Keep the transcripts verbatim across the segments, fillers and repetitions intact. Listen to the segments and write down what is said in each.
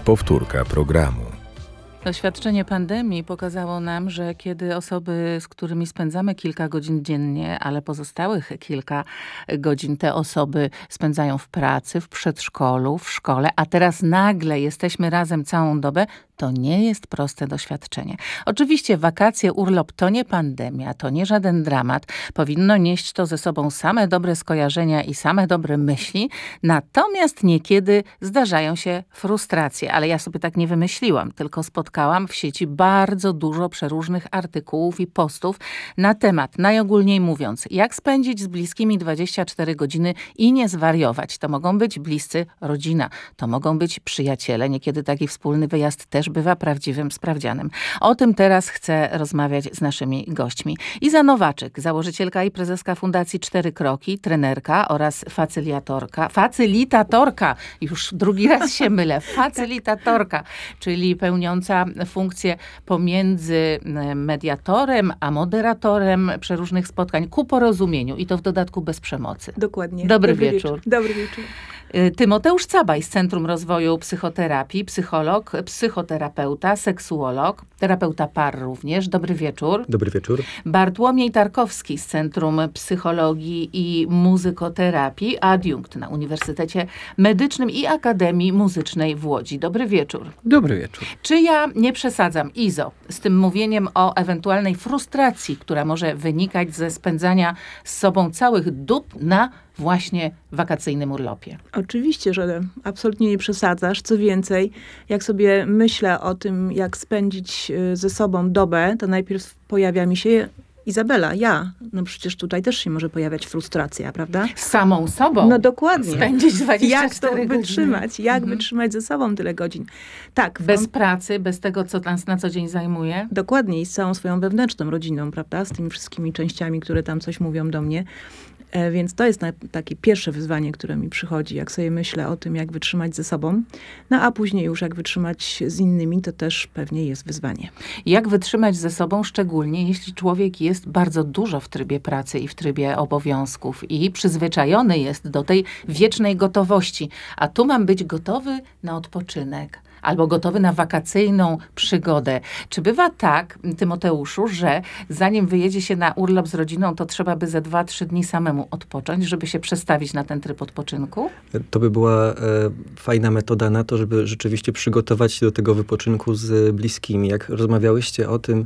Powtórka programu. Doświadczenie pandemii pokazało nam, że kiedy osoby, z którymi spędzamy kilka godzin dziennie, ale pozostałych kilka godzin te osoby spędzają w pracy, w przedszkolu, w szkole, a teraz nagle jesteśmy razem całą dobę, to nie jest proste doświadczenie. Oczywiście wakacje, urlop to nie pandemia, to nie żaden dramat. Powinno nieść to ze sobą same dobre skojarzenia i same dobre myśli. Natomiast niekiedy zdarzają się frustracje. Ale ja sobie tak nie wymyśliłam, tylko spotkałam w sieci bardzo dużo przeróżnych artykułów i postów na temat, najogólniej mówiąc, jak spędzić z bliskimi dwadzieścia cztery godziny i nie zwariować. To mogą być bliscy, rodzina, to mogą być przyjaciele. Niekiedy taki wspólny wyjazd też bywa prawdziwym sprawdzianem. O tym teraz chcę rozmawiać z naszymi gośćmi. Iza Nowaczyk, założycielka i prezeska Fundacji Cztery Kroki, trenerka oraz facylitatorka, facylitatorka, już drugi raz się mylę, facylitatorka, czyli pełniąca funkcję pomiędzy mediatorem a moderatorem przeróżnych spotkań ku porozumieniu i to w dodatku bez przemocy. Dokładnie. Dobry, Dobry wieczór. wieczór. Dobry wieczór. Tymoteusz Cabaj z Centrum Rozwoju Psychoterapii, psycholog, psychoterapeuta, seksuolog, terapeuta par również. Dobry wieczór. Dobry wieczór. Bartłomiej Tarkowski z Centrum Psychologii i Muzykoterapii, adiunkt na Uniwersytecie Medycznym i Akademii Muzycznej w Łodzi. Dobry wieczór. Dobry wieczór. Czy ja nie przesadzam, Izo, z tym mówieniem o ewentualnej frustracji, która może wynikać ze spędzania z sobą całych dób na właśnie wakacyjnym urlopie? Oczywiście, że absolutnie nie przesadzasz. Co więcej, jak sobie myślę o tym, jak spędzić ze sobą dobę, to najpierw pojawia mi się Izabela, ja. No przecież tutaj też się może pojawiać frustracja, prawda? Z samą sobą? No dokładnie. Spędzić dwadzieścia cztery Jak to godziny. wytrzymać? Jak Mhm. wytrzymać ze sobą tyle godzin? Tak. Bez on... pracy, bez tego, co nas na co dzień zajmuje? Dokładnie. I z całą swoją wewnętrzną rodziną, prawda? Z tymi wszystkimi częściami, które tam coś mówią do mnie. E, więc to jest na, takie pierwsze wyzwanie, które mi przychodzi, jak sobie myślę o tym, jak wytrzymać ze sobą. No a później już jak wytrzymać z innymi, to też pewnie jest wyzwanie. Jak wytrzymać ze sobą, szczególnie jeśli człowiek jest bardzo dużo w trybie pracy i w trybie obowiązków i przyzwyczajony jest do tej wiecznej gotowości. A tu mam być gotowy na odpoczynek. Albo gotowy na wakacyjną przygodę. Czy bywa tak, Tymoteuszu, że zanim wyjedzie się na urlop z rodziną, to trzeba by ze dwa, trzy dni samemu odpocząć, żeby się przestawić na ten tryb odpoczynku? To by była e, fajna metoda na to, żeby rzeczywiście przygotować się do tego wypoczynku z bliskimi. Jak rozmawiałyście o tym,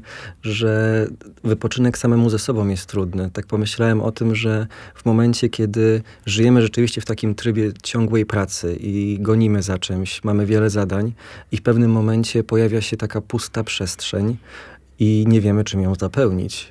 że wypoczynek samemu ze sobą jest trudny, tak pomyślałem o tym, że w momencie, kiedy żyjemy rzeczywiście w takim trybie ciągłej pracy i gonimy za czymś, mamy wiele zadań, i w pewnym momencie pojawia się taka pusta przestrzeń i nie wiemy, czym ją zapełnić.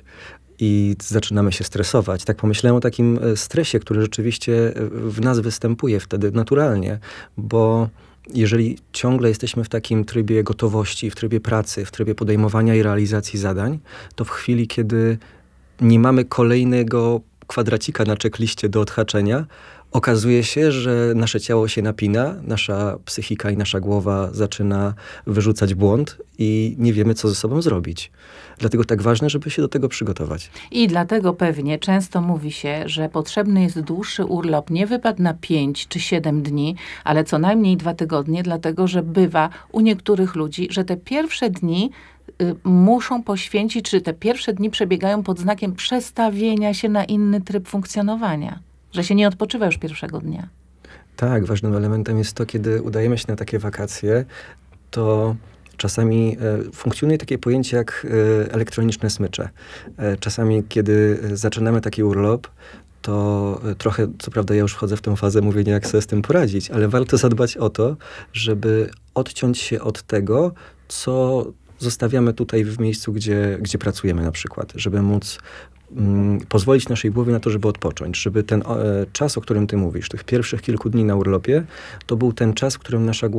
I zaczynamy się stresować. Tak pomyślałem o takim stresie, który rzeczywiście w nas występuje wtedy naturalnie, bo jeżeli ciągle jesteśmy w takim trybie gotowości, w trybie pracy, w trybie podejmowania i realizacji zadań, to w chwili, kiedy nie mamy kolejnego kwadracika na checkliście do odhaczenia, okazuje się, że nasze ciało się napina, nasza psychika i nasza głowa zaczyna wyrzucać błąd i nie wiemy, co ze sobą zrobić. Dlatego tak ważne, żeby się do tego przygotować. I dlatego pewnie często mówi się, że potrzebny jest dłuższy urlop, nie wypad na pięć czy siedem dni, ale co najmniej dwa tygodnie, dlatego że bywa u niektórych ludzi, że te pierwsze dni y, muszą poświęcić, czy te pierwsze dni przebiegają pod znakiem przestawienia się na inny tryb funkcjonowania. Że się nie odpoczywa już pierwszego dnia. Tak, ważnym elementem jest to, kiedy udajemy się na takie wakacje, to czasami e, funkcjonuje takie pojęcie jak e, elektroniczne smycze. E, czasami, kiedy zaczynamy taki urlop, to e, trochę, co prawda ja już wchodzę w tę fazę mówienia, jak sobie z tym poradzić, ale warto zadbać o to, żeby odciąć się od tego, co zostawiamy tutaj w miejscu, gdzie, gdzie pracujemy na przykład, żeby móc mm, pozwolić naszej głowie na to, żeby odpocząć, żeby ten e, czas, o którym ty mówisz, tych pierwszych kilku dni na urlopie, to był ten czas, w którym nasza głowa